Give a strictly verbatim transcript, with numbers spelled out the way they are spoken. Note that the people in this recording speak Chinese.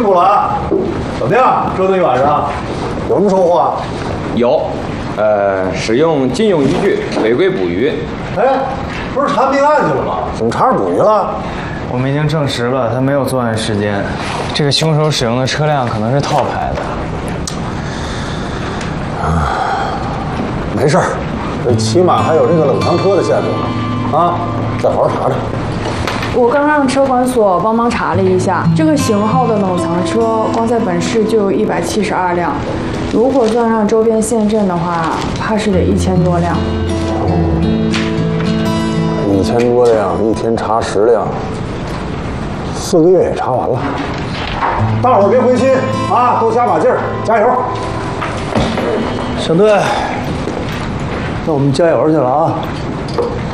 楚了啊！怎么样？折腾一晚上，有什么收获啊？ 有，呃，使用禁用渔具违规捕鱼。 哎，不是查命案去了吗？怎么查着捕鱼了？ 我们已经证实了，他没有作案时间。这个凶手使用的车辆可能是套牌的。 没事儿，这起码还有这个冷藏车的线索啊，再好好查查。 我刚让车管所帮忙查了一下，这个型号的冷藏车光在本市就有一百七十二辆，如果算上周边县镇的话，怕是得一千多辆。 一千多辆，一天查十辆，四个月也查完了。大伙儿别灰心啊，都加把劲儿，加油！小队，那我们加油去了啊！